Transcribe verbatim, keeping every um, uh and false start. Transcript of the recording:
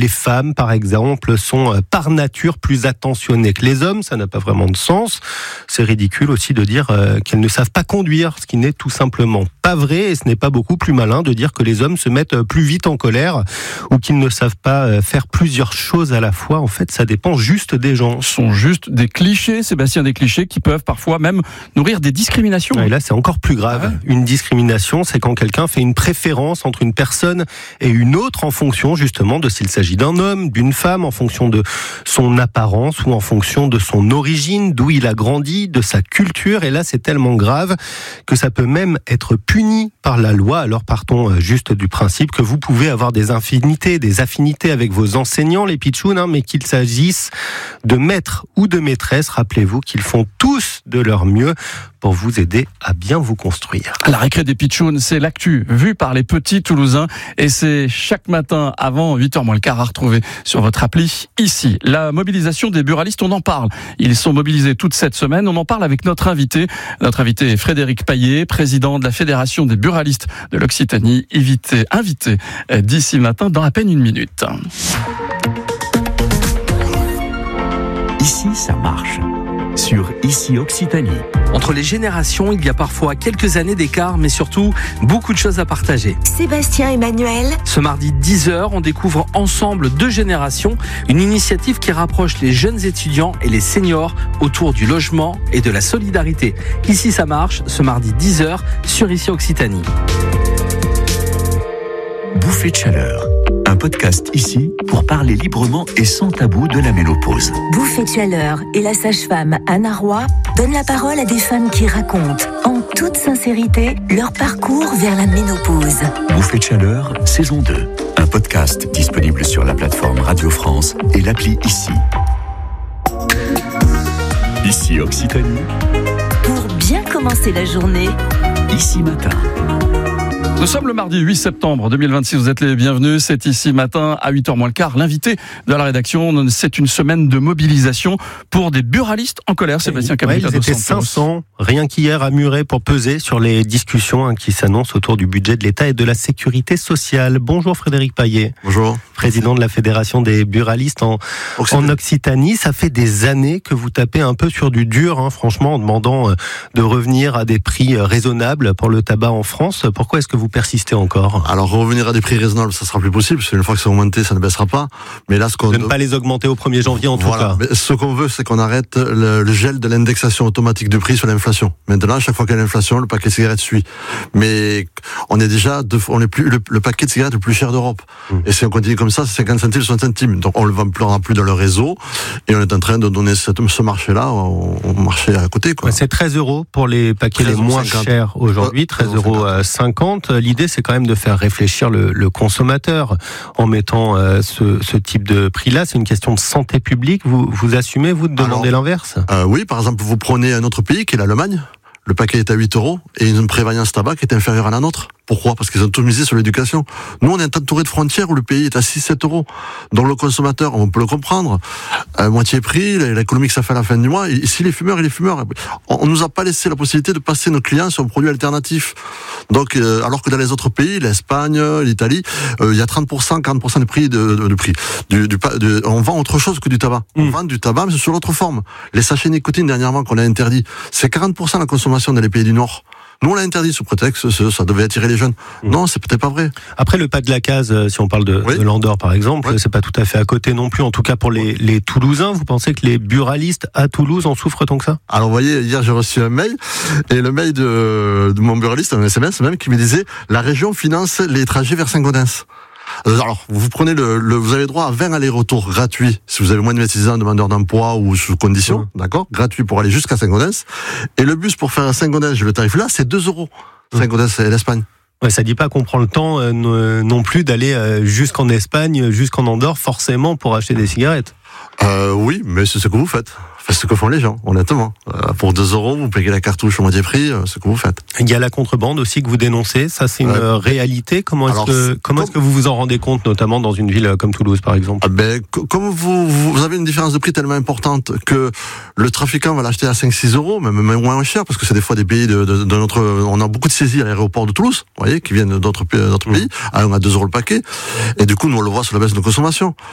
les femmes, par exemple, sont par nature plus attentionnées que les hommes. Ça n'a pas vraiment de sens. C'est ridicule aussi de dire euh, qu'elles ne savent pas conduire, ce qui n'est tout simplement pas vrai. Et ce n'est pas beaucoup plus malin de dire que les hommes se mettent plus vite en colère ou qu'ils ne savent pas faire plusieurs choses à la fois. En fait, ça dépend juste des gens. Ce sont juste des clichés, Sébastien, des clichés qui peuvent parfois même nourrir des discriminations. Et là, c'est encore plus grave. Ah ouais. Une discrimination, c'est quand quelqu'un fait une préférence entre une personne et une autre en fonction justement de s'il s'agit d'un homme, d'une femme, en fonction de son apparence ou en fonction de son origine, d'où il a grandi, de sa culture. Et là, c'est tellement grave que ça peut même être puni par la loi. Alors partons juste du principe que vous pouvez avoir des infinités, des affinités avec vos enseignants, les pitchouns, hein, mais qu'il s'agisse de maîtres ou de maîtresses, rappelez-vous qu'ils font tous de leur mieux pour vous aider à bien vous construire. La récré des pitchouns, c'est l'actu vue par les petits Toulousains et c'est chaque matin avant huit heures moins le quart à retrouver sur votre appli ici. La mobilisation des buralistes, on en parle. Ils sont mobilisés toute cette semaine. On en parle avec notre invité. Notre invité est Frédéric Paillet, président de la Fédération des buralistes de l'Occitanie, invité, invité d'ici matin dans à peine une minute. Ici, ça marche. Sur Ici Occitanie. Entre les générations, il y a parfois quelques années d'écart, mais surtout beaucoup de choses à partager. Sébastien Emmanuel. Ce mardi dix heures, on découvre ensemble deux générations, une initiative qui rapproche les jeunes étudiants et les seniors autour du logement et de la solidarité. Ici, ça marche, ce mardi dix heures, sur Ici Occitanie. Bouffée de chaleur. Un podcast ici pour parler librement et sans tabou de la ménopause. Bouffée de chaleur et la sage-femme Anna Roy donnent la parole à des femmes qui racontent, en toute sincérité, leur parcours vers la ménopause. Bouffée de chaleur, saison deux. Un podcast disponible sur la plateforme Radio France et l'appli Ici. Ici Occitanie. Pour bien commencer la journée. Ici matin. Nous sommes le mardi huit septembre deux mille vingt-six, vous êtes les bienvenus, c'est ici matin à huit heures moins le quart. L'invité de la rédaction, c'est une semaine de mobilisation pour des buralistes en colère, Sébastien Cabrita. Ouais, ils étaient cinq cents, rien qu'hier à Muret, pour peser sur les discussions hein, qui s'annoncent autour du budget de l'État et de la sécurité sociale. Bonjour Frédéric Paillet. Bonjour. Président de la Fédération des buralistes en Occitanie. en Occitanie. Ça fait des années que vous tapez un peu sur du dur, hein, franchement, en demandant euh, de revenir à des prix euh, raisonnables pour le tabac en France. Pourquoi est-ce que vous persistez encore? Alors revenir à des prix raisonnables, ça sera plus possible, parce qu'une fois que c'est augmenté, ça ne baissera pas. Mais là, ce qu'on de ne pas les augmenter au premier janvier en voilà. tout cas. Mais ce qu'on veut, c'est qu'on arrête le, le gel de l'indexation automatique de prix sur l'inflation. Maintenant, à chaque fois qu'il y a l'inflation, le paquet de cigarettes suit. Mais on est déjà, deux, on est plus le, le paquet de cigarettes le plus cher d'Europe. Mmh. Et si on continue comme ça, c'est cinquante centimes, soixante centimes. Donc on le vend plus, plus dans le réseau, et on est en train de donner cette, ce marché-là au, au marché à côté, quoi. C'est treize euros pour les paquets les moins cinquante chers aujourd'hui, treize euros cinquante. L'idée, c'est quand même de faire réfléchir le, le consommateur en mettant euh, ce, ce type de prix-là. C'est une question de santé publique. Vous, vous assumez, vous, de demander Alors, l'inverse euh, Oui, par exemple, vous prenez un autre pays qui est l'Allemagne. Le paquet est à huit euros et une prévoyance tabac qui est inférieure à la nôtre. Pourquoi ? Parce qu'ils ont tout misé sur l'éducation. Nous, on est entouré de frontières où le pays est à six à sept euros. Donc le consommateur, on peut le comprendre, à moitié prix, l'économie que ça fait à la fin du mois. Ici, les fumeurs et les fumeurs, on nous a pas laissé la possibilité de passer nos clients sur un produit alternatif. Donc, euh, alors que dans les autres pays, l'Espagne, l'Italie, euh, il y a trente pour cent, quarante pour cent de prix de, de, de prix. Du, du, de, on vend autre chose que du tabac. Mmh. On vend du tabac, mais sous l'autre forme. Les sachets nicotine, dernièrement, qu'on a interdit, c'est quarante pour cent de la consommation dans les pays du Nord. Nous, on l'a interdit sous prétexte que ça devait attirer les jeunes. Mmh. Non, c'est peut-être pas vrai. Après, le pas de la case, si on parle de, oui. de l'Andorre, par exemple, oui. c'est pas tout à fait à côté non plus. En tout cas, pour les, les Toulousains, vous pensez que les buralistes à Toulouse en souffrent tant que ça ? Alors, vous voyez, hier, j'ai reçu un mail, et le mail de, de mon buraliste, un S M S même, qui me disait « La région finance les trajets vers Saint-Gaudens ». Alors, vous prenez le, le, vous avez droit à vingt allers-retours gratuits si vous avez moins de vingt-six ans, demandeur d'emploi ou sous condition, mmh. d'accord, gratuit pour aller jusqu'à Saint-Gaudens. Et le bus pour faire Saint-Gaudens, le tarif là, c'est deux euros. Mmh. Saint-Gaudens, c'est l'Espagne. Ouais, ça dit pas qu'on prend le temps euh, non plus d'aller euh, jusqu'en Espagne, jusqu'en Andorre, forcément pour acheter des cigarettes. Euh, oui, mais c'est ce que vous faites. Enfin, c'est ce que font les gens, honnêtement. Euh, pour deux euros, vous payez la cartouche au moitié prix, euh, c'est ce que vous faites. Il y a la contrebande aussi que vous dénoncez, ça c'est une euh, réalité. Comment est-ce alors, que comment comme, est-ce que vous vous en rendez compte, notamment dans une ville comme Toulouse, par exemple ? ah ben, Comme vous, vous avez une différence de prix tellement importante que le trafiquant va l'acheter à cinq à six euros, même moins cher, parce que c'est des fois des pays de, de, de notre... On a beaucoup de saisies à l'aéroport de Toulouse, vous voyez, qui viennent d'autres, d'autres mmh. pays, à un à deux euros le paquet, et du coup, nous on le voit sur la baisse de consommation.